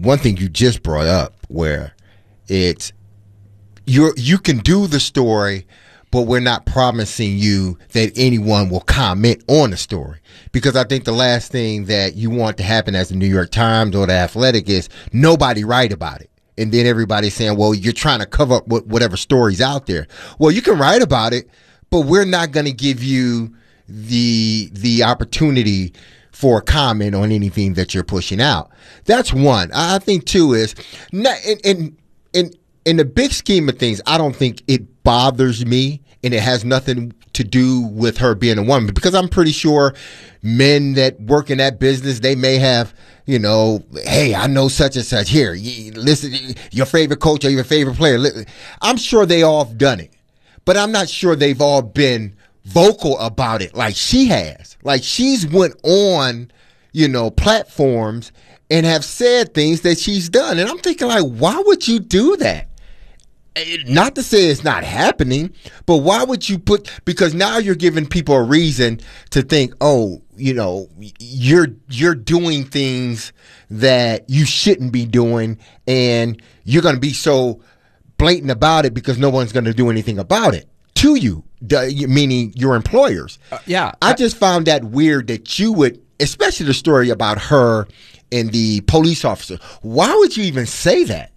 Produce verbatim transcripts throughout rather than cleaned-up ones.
one thing you just brought up where it's you you can do the story, but we're not promising you that anyone will comment on the story. Because I think the last thing that you want to happen as the New York Times or the Athletic is nobody write about it. And then everybody's saying, well, you're trying to cover up whatever story's out there. Well, you can write about it, but we're not going to give you the the opportunity for a comment on anything that you're pushing out. That's one. I think two is, not, in, in, in, in the big scheme of things, I don't think it bothers me, and it has nothing to do with her being a woman, because I'm pretty sure men that work in that business, they may have, you know, hey, I know such and such. Here, you, listen, your favorite coach or your favorite player. I'm sure they all have done it, but I'm not sure they've all been vocal about it like she has. Like she's went on, you know, platforms and have said things that she's done. And I'm thinking, like, why would you do that? Not to say it's not happening, but why would you put, because now you're giving people a reason to think, oh, you know, you're you're doing things that you shouldn't be doing, and you're going to be so blatant about it because no one's going to do anything about it to you, meaning your employers. Uh, yeah. I, I just found that weird that you would, especially the story about her and the police officer. Why would you even say that?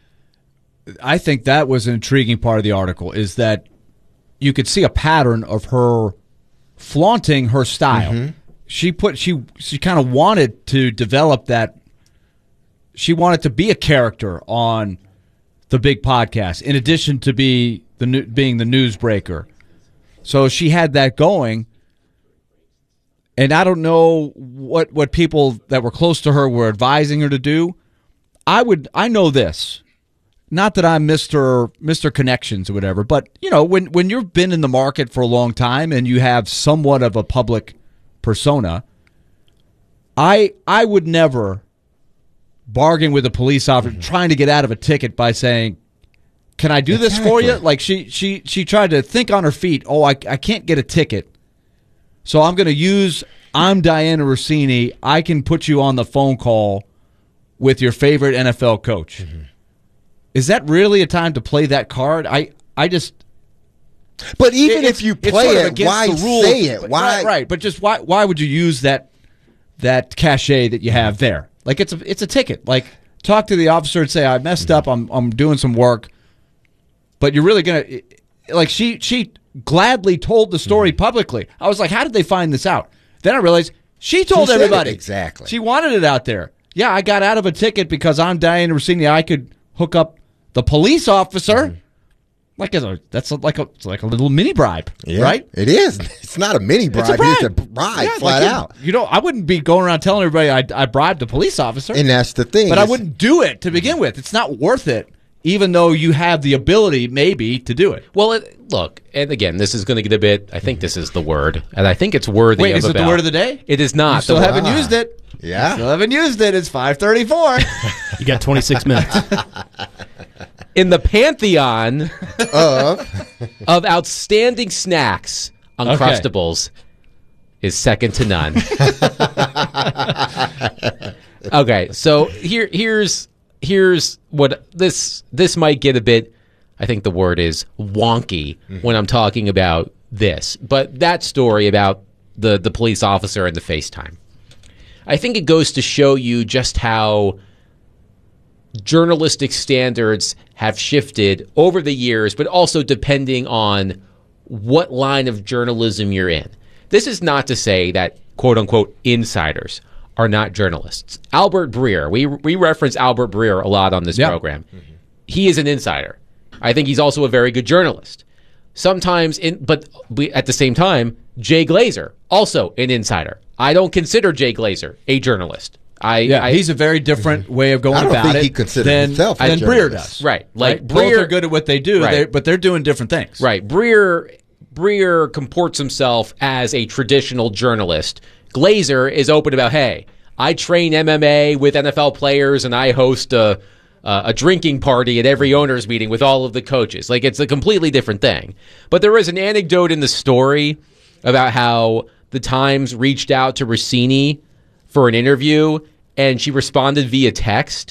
I think that was an intriguing part of the article, is that you could see a pattern of her flaunting her style. Mm-hmm. She put she she kind of wanted to develop that. She wanted to be a character on the big podcast, in addition to be the being the newsbreaker. So she had that going, and I don't know what what people that were close to her were advising her to do. I would I know this. Not that I'm Mister Mister Connections or whatever, but you know, when when you've been in the market for a long time and you have somewhat of a public persona, I I would never bargain with a police officer mm-hmm. trying to get out of a ticket by saying, "Can I do this for you?" Like she she she tried to think on her feet. Oh, I I can't get a ticket, so I'm going to use. I'm Diana Rossini. I can put you on the phone call with your favorite N F L coach. Mm-hmm. Is that really a time to play that card? I, I just. But even if you play it, why say it? Why? Right, right. But just why? Why would you use that that cachet that you have there? Like it's a it's a ticket. Like talk to the officer and say I messed up. I'm I'm doing some work. But you're really gonna like she she gladly told the story publicly. I was like, how did they find this out? Then I realized she told she everybody. Exactly. She wanted it out there. Yeah, I got out of a ticket because I'm Diana Rossini. I could hook up the police officer, mm-hmm. like a, that's a, like a it's like a little mini bribe, yeah, right? It is. It's not a mini bribe. It's a bribe, it's a bribe yeah, flat like out. You, you know, I wouldn't be going around telling everybody I, I bribed a police officer, and that's the thing. But I wouldn't do it to begin with. It's not worth it, even though you have the ability maybe to do it. Well, it, look, and again, this is going to get a bit. I think this is the word, and I think it's worthy. Wait, of is it about, the word of the day? It is not. You still the haven't word. used it. Yeah, still haven't used it. It's five thirty-four. You got twenty-six minutes. In the pantheon of of outstanding snacks, Uncrustables okay. is second to none. Okay, so here here's here's what this this might get a bit. I think the word is wonky mm-hmm. when I'm talking about this, but that story about the the police officer and the FaceTime, I think it goes to show you just how journalistic standards have shifted over the years, but also depending on what line of journalism you're in. This is not to say that quote-unquote insiders are not journalists. Albert Breer, we we reference Albert Breer a lot on this yep. program. Mm-hmm. He is an insider. I think he's also a very good journalist. Sometimes, in, but at the same time, Jay Glazer, also an insider. I don't consider Jay Glazer a journalist. I, yeah, I, he's a very different way of going I don't about think it he considers than, himself than a Breer journalist. does. Right. Like right? Breer, Both are good at what they do, right. they, but they're doing different things. Right. Breer, Breer comports himself as a traditional journalist. Glazer is open about, hey, I train M M A with N F L players and I host a, uh, a drinking party at every owners meeting with all of the coaches. Like, it's a completely different thing. But there was an anecdote in the story about how the Times reached out to Rossini for an interview, and she responded via text.